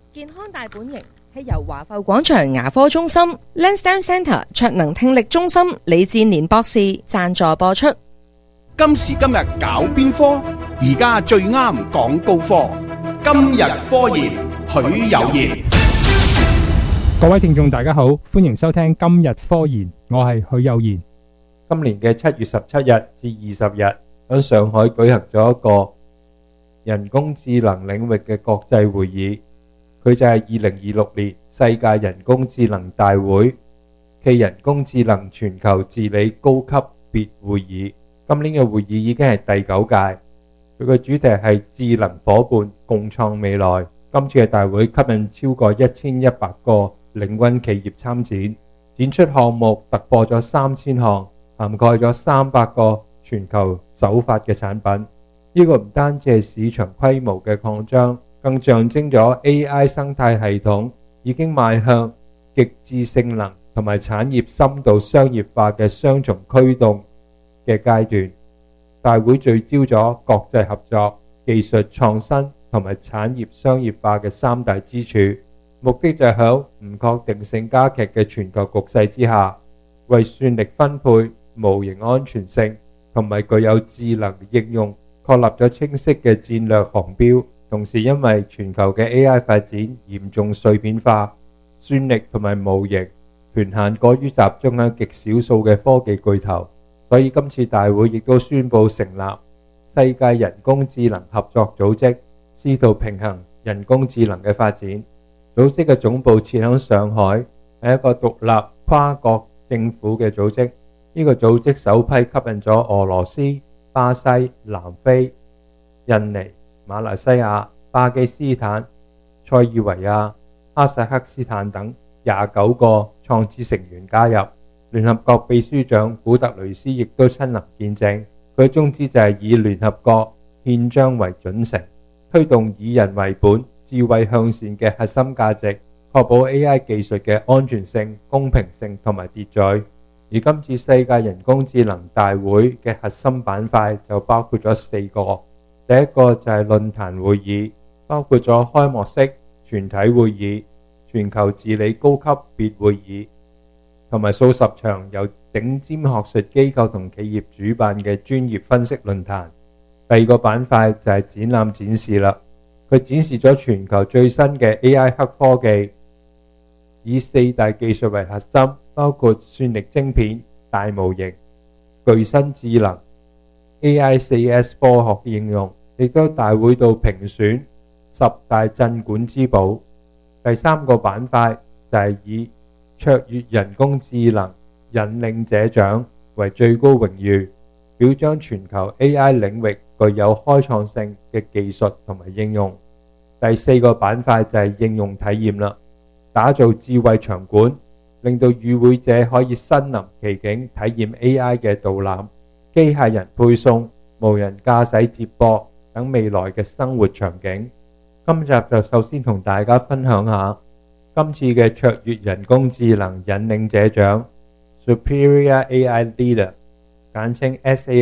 健康大本營係由華埠廣場牙科中心 Lansdowne Centre 卓能聽力中心李志年博士贊助播出。 今時今日搞邊科？而家最啱講高科。今日科研，許有賢。 各位聽眾大家好，歡迎收聽今日科研，我係許有賢。 今年嘅7月17日至20日喺上海舉行咗一個人工智能領域嘅國際會議，佢就係2026年世界人工智能大會暨人工智能全球治理高級別會議。今年嘅會議已經係第9屆，佢嘅主題係智能夥伴共創未來。今次嘅大會吸引超過1100個領軍企業參展，展出項目突破咗3000項，涵蓋咗300個全球首發嘅產品。呢個唔單止係市場規模嘅擴張，更象徵咗 AI 生態系統已經邁向極致性能同埋產業深度商業化嘅雙重驅動嘅階段。大會聚焦咗國際合作、技術創新同埋產業商業化嘅3大支柱，目的就係喺唔確定性加劇嘅全球局勢之下，為算力分配、模型安全性同埋具有智能應用確立咗清晰嘅戰略航標。同時因為全球嘅 AI 發展嚴重碎片化，算力同埋模型權限過於集中喺極少數嘅科技巨頭，所以今次大會亦都宣布成立世界人工智能合作組織，試圖平衡人工智能嘅發展。組織嘅總部設喺上海，係一個獨立跨國政府嘅組織。呢個組織首批吸引咗俄羅斯、巴西、南非、印尼、馬來西亞、巴基斯坦、塞爾維亞、哈薩克斯坦等29個創始成員加入。聯合國秘書長古特雷斯亦都親臨見證。佢嘅宗旨就係以聯合國憲章為準繩，推動以人為本、智慧向善嘅核心價值，確保 AI 技術嘅安全性、公平性同埋秩序。而今次世界人工智能大會嘅核心板塊就包括咗4個。第一個就係論壇會議，包括咗開幕式、全體會議、全球治理高級別會議，同埋數十場由頂尖學術機構同企業主辦嘅專業分析論壇。第二個板塊就係展覽展示啦，佢展示咗全球最新嘅 AI 黑科技，以4大技術為核心，包括算力晶片、大模型、具身智能、AI4S 科學應用，亦都大會度評選10大鎮館之寶。第三個板塊就係以卓越人工智能引領者獎為最高榮譽，表彰全球 AI 領域具有開創性嘅技術同埋應用。第四個板塊就係應用體驗啦，打造智慧場館，令到與會者可以身臨其境體驗 AI 嘅導覽、機械人配送、無人駕駛接駁等未來嘅生活場景。今集就首先同大家分享下今次嘅卓越人工智能引領者獎 Superior AI Leader， 簡稱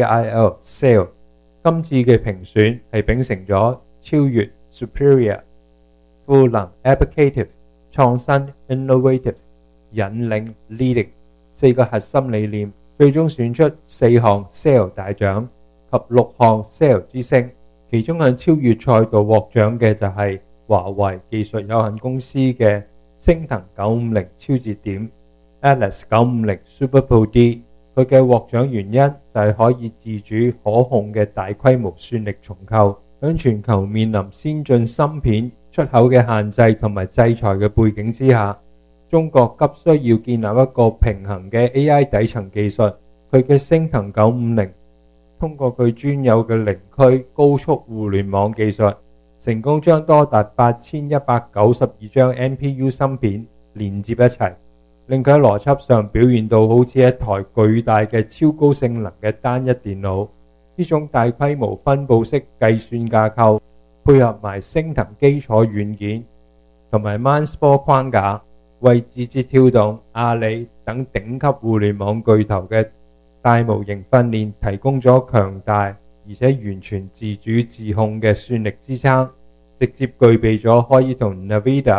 SAIL。 今次嘅評選係秉承咗超越 Superior、 賦能 Applicative、 創新 Innovative、 引領 Leading 4個核心理念，最終選出4項 SAIL 大獎及6項 SAIL 之星。其中喺超越賽道獲獎嘅就係華為技術有限公司嘅昇騰950超節點 Atlas 950 SuperPOD。 佢嘅獲獎原因就係可以自主可控嘅大規模算力重構。喺全球面臨先進芯片出口嘅限制同埋制裁嘅背景之下，中國急需要建立一個平衡嘅 AI 底層技術。佢嘅昇騰950通過佢專有嘅零區高速互聯網技術，成功將多達8192張 NPU 芯片連接一齊，令佢喺邏輯上表現到好似一台巨大嘅超高性能嘅單一電腦。呢種大規模分布式計算架構，配合埋昇騰基礎軟件同埋 Mindspace 框架，為字節跳動、阿里等頂級互聯網巨頭嘅大模型訓練提供咗強大而且完全自主自控嘅算力支撐，直接具備咗可以同 NVIDIA